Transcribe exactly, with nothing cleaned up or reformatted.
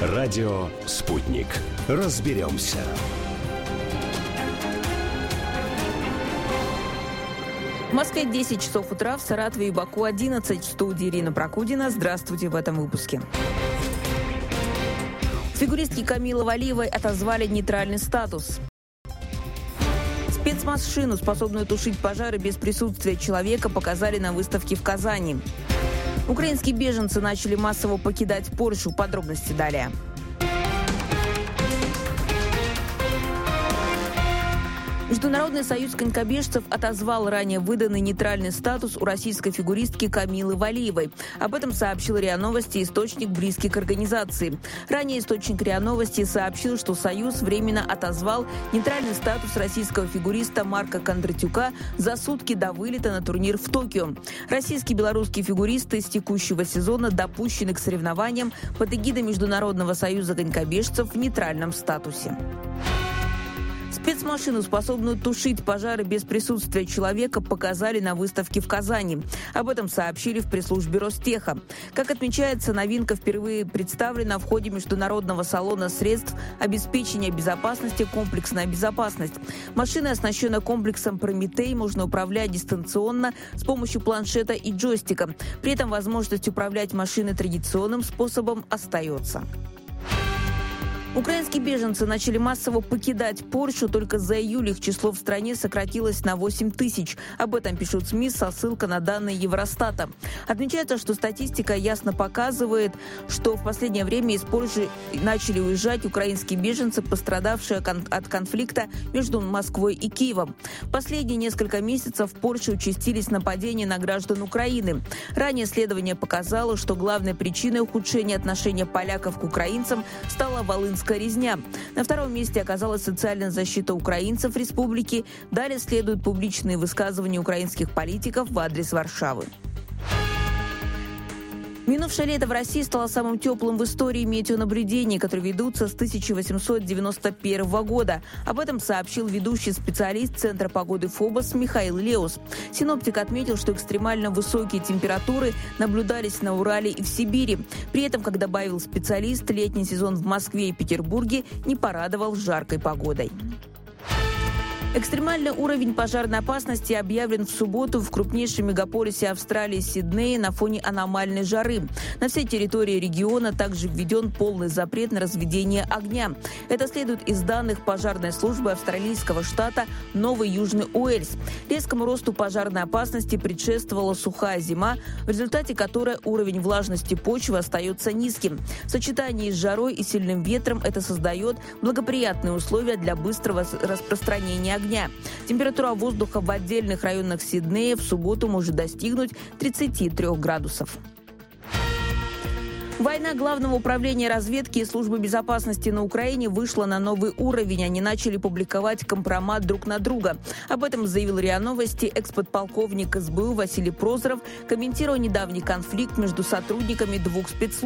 Радио «Спутник». Разберемся. В Москве десять часов утра, в Саратове и Баку одиннадцать. В студии Ирина Прокудина. Здравствуйте в этом выпуске. Фигуристки Камилы Валиевой отозвали нейтральный статус. Спецмашину, способную тушить пожары без присутствия человека, показали на выставке в Казани. Украинские беженцы начали массово покидать Польшу. Подробности далее. Международный союз конькобежцев отозвал ранее выданный нейтральный статус у российской фигуристки Камилы Валиевой. Об этом сообщил РИА Новости, источник, близкий к организации. Ранее источник РИА Новости сообщил, что Союз временно отозвал нейтральный статус российского фигуриста Марка Кондратюка за сутки до вылета на турнир в Токио. Российские и белорусские фигуристы с текущего сезона допущены к соревнованиям под эгидой Международного союза конькобежцев в нейтральном статусе. Спецмашину, способную тушить пожары без присутствия человека, показали на выставке в Казани. Об этом сообщили в пресс-службе Ростеха. Как отмечается, новинка впервые представлена в ходе международного салона средств обеспечения безопасности «Комплексная безопасность». Машина оснащена комплексом «Прометей», можно управлять дистанционно с помощью планшета и джойстика. При этом возможность управлять машиной традиционным способом остается. Украинские беженцы начали массово покидать Польшу. Только за июль их число в стране сократилось на восемь тысяч. Об этом пишут СМИ со ссылкой на данные Евростата. Отмечается, что статистика ясно показывает, что в последнее время из Польши начали уезжать украинские беженцы, пострадавшие от конфликта между Москвой и Киевом. В последние несколько месяцев в Польше участились нападения на граждан Украины. Ранее исследование показало, что главной причиной ухудшения отношения поляков к украинцам стала волынская резня. На втором месте оказалась социальная защита украинцев в республике. Далее следуют публичные высказывания украинских политиков в адрес Варшавы. Минувшее лето в России стало самым теплым в истории метеонаблюдений, которые ведутся с тысяча восемьсот девяносто первого года. Об этом сообщил ведущий специалист Центра погоды ФОБОС Михаил Леус. Синоптик отметил, что экстремально высокие температуры наблюдались на Урале и в Сибири. При этом, как добавил специалист, летний сезон в Москве и Петербурге не порадовал жаркой погодой. Экстремальный уровень пожарной опасности объявлен в субботу в крупнейшем мегаполисе Австралии Сиднее на фоне аномальной жары. На всей территории региона также введен полный запрет на разведение огня. Это следует из данных пожарной службы австралийского штата Новый Южный Уэльс. Резкому росту пожарной опасности предшествовала сухая зима, в результате которой уровень влажности почвы остается низким. В сочетании с жарой и сильным ветром это создает благоприятные условия для быстрого распространения огня. Огня. Температура воздуха в отдельных районах Сиднея в субботу может достигнуть тридцати трёх градусов. Война Главного управления разведки и службы безопасности на Украине вышла на новый уровень. Они начали публиковать компромат друг на друга. Об этом заявил РИА Новости экс-подполковник эс бэ у Василий Прозоров, комментируя недавний конфликт между сотрудниками двух спецслужб.